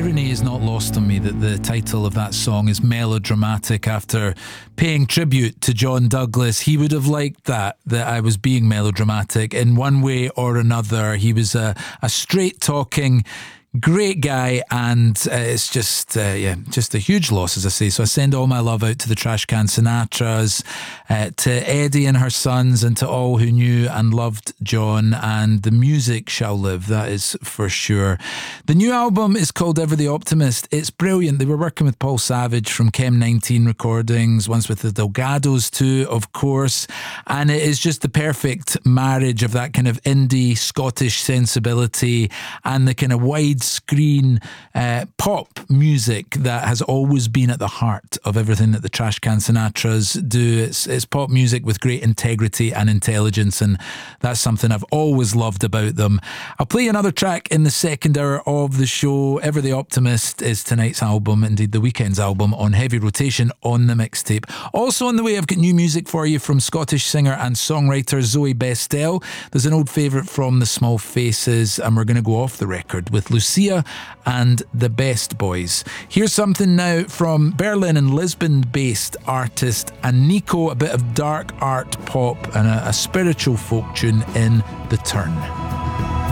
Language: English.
irony is not lost on me that the title of that song is melodramatic. After paying tribute to John Douglas, he would have liked that I was being melodramatic in one way or another. He was a straight-talking great guy, and it's just a huge loss, as I say. So I send all my love out to the Trashcan Sinatras, to Eddie and her sons, and to all who knew and loved John. And the music shall live, that is for sure. The new album is called Ever the Optimist. It's brilliant. They were working with Paul Savage from Chem 19 Recordings, once with the Delgados too, of course. And it is just the perfect marriage of that kind of indie Scottish sensibility and the kind of wide screen pop music that has always been at the heart of everything that the Trashcan Sinatras do. It's pop music with great integrity and intelligence, and that's something I've always loved about them. I'll play another track in the second hour of the show. Ever the Optimist is tonight's album, indeed the weekend's album, on heavy rotation on the mixtape. Also on the way, I've got new music for you from Scottish singer and songwriter Zoe Bestel. There's an old favourite from the Small Faces, and we're going to go off the record with Lucia and the Best Boys. Here's something now from Berlin and Lisbon-based artist Aniko, a bit of dark art pop and a spiritual folk tune in The Turn.